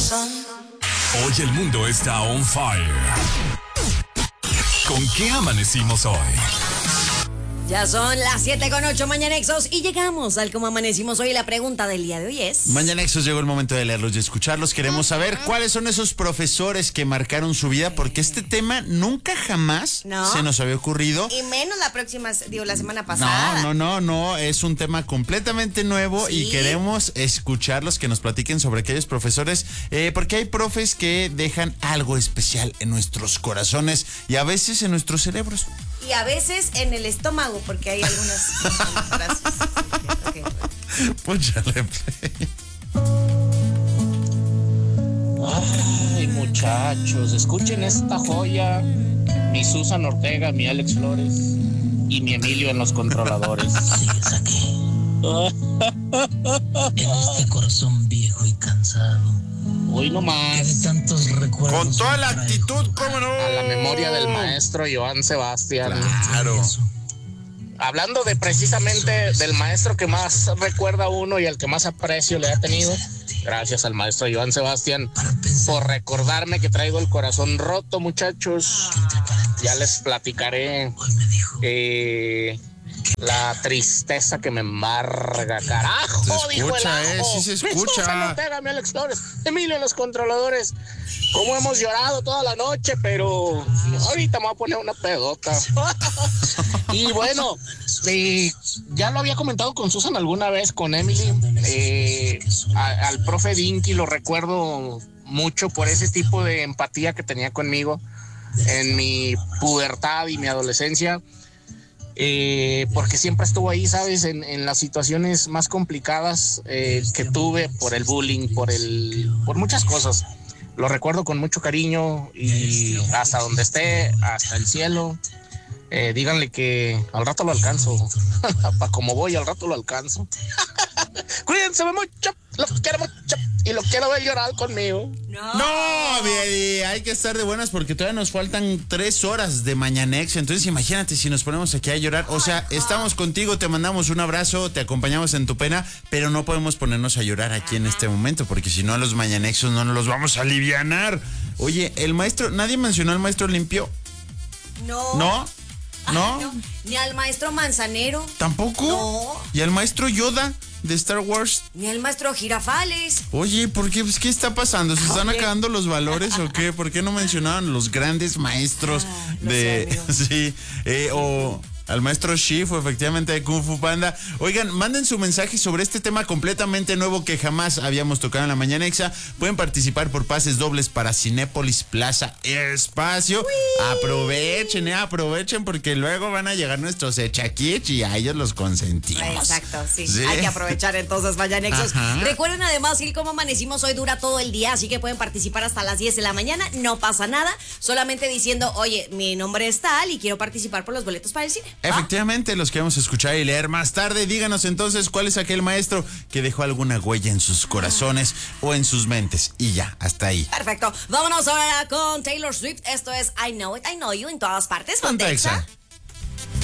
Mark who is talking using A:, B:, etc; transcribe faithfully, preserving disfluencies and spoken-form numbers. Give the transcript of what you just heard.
A: Hoy el mundo está on fire. ¿Con qué amanecimos hoy?
B: Ya son las siete con ocho Mañanexos y llegamos al cómo amanecimos hoy. La pregunta del día de hoy es...
C: Mañanexos, llegó el momento de leerlos y escucharlos. Queremos saber cuáles son esos profesores que marcaron su vida, porque este tema nunca jamás
B: ¿No?
C: se nos había ocurrido.
B: Y menos la próxima, digo, la semana pasada.
C: No, no, no, no, es un tema completamente nuevo. ¿Sí? Y queremos escucharlos, que nos platiquen sobre aquellos profesores, eh, porque hay profes que dejan algo especial en nuestros corazones y a veces en nuestros cerebros.
B: Y a veces en el estómago, porque hay algunas frases. Okay, okay.
C: Pónchale play.
D: Ay, muchachos, escuchen esta joya. Mi Susan Ortega, mi Alex Flores y mi Emilio en los controladores.
E: Sigues aquí. En este corazón viejo y cansado.
D: Hoy no
E: Que
D: más.
E: de tantos recuerdos.
C: Con toda la
E: me
C: actitud,
E: traigo.
C: ¿cómo no?
D: A la memoria del maestro Joan Sebastián.
C: Claro.
D: Hablando de precisamente del maestro que más recuerda a uno y al que más aprecio le ha tenido. Gracias al maestro Joan Sebastián por recordarme que traigo el corazón roto, muchachos. Ya les platicaré eh, la tristeza que me embarga. ¡Carajo!
C: Se
D: Dijo el
C: escucha, eh,
D: ajo.
C: sí se
D: Mi
C: escucha.
D: Susan Ortega, mi Alex Flores, Emilio en los controladores. Cómo hemos llorado toda la noche, pero ahorita me voy a poner una pedota. Y bueno, eh, ya lo había comentado con Susan alguna vez, con Emily. Eh, a, al profe Dinky lo recuerdo mucho por ese tipo de empatía que tenía conmigo en mi pubertad y mi adolescencia. Eh, porque siempre estuvo ahí, ¿sabes? En, en las situaciones más complicadas eh, que tuve por el bullying, por el, por muchas cosas. Lo recuerdo con mucho cariño y hasta donde esté, hasta el cielo. Eh, díganle que al rato lo alcanzo. Para como voy, al rato lo alcanzo. Cuídense mucho, los quiero mucho y los quiero ver llorar conmigo.
B: No,
C: No, Viedi, hay que estar de buenas porque todavía nos faltan tres horas de Mañanex. Entonces imagínate si nos ponemos aquí a llorar. O sea, estamos contigo, te mandamos un abrazo, te acompañamos en tu pena, pero no podemos ponernos a llorar aquí en este momento porque si no a los Mañanexos no nos los vamos a alivianar. Oye, el maestro, nadie mencionó al maestro Limpio.
B: no.
C: ¿No? ¿No?
B: Ay, no. Ni al maestro Manzanero.
C: ¿Tampoco?
B: No.
C: ¿Y al maestro Yoda de Star Wars?
B: Ni al maestro Girafales.
C: Oye, ¿por qué? Pues, ¿qué está pasando? ¿Se están
B: Oye.
C: acabando los valores o qué? ¿Por qué no mencionaban los grandes maestros
B: Ah, lo sé,
C: de...
B: amigo.
C: sí, eh, o al maestro Shifu, efectivamente, de Kung Fu Panda? Oigan, manden su mensaje sobre este tema completamente nuevo que jamás habíamos tocado en la Mañanexa. Pueden participar por pases dobles para Cinépolis Plaza Espacio. ¡Uy! Aprovechen, eh, aprovechen, porque luego van a llegar nuestros echaquich y a ellos los consentimos.
B: Exacto, sí.
C: Sí.
B: Hay que aprovechar entonces, Mañanexos.
C: Ajá.
B: Recuerden además que como amanecimos hoy dura todo el día, así que pueden participar hasta las diez de la mañana. No pasa nada, solamente diciendo, oye, mi nombre es tal y quiero participar por los boletos para el cine. ¿Va?
C: Efectivamente, los queremos escuchar y leer más tarde. Díganos entonces cuál es aquel maestro que dejó alguna huella en sus corazones o en sus mentes. Y ya, hasta ahí.
B: Perfecto. Vámonos ahora con Taylor Swift. Esto es I Know It, I Know You en todas partes.
C: Ponte
B: Ponte Exa.
C: Exa.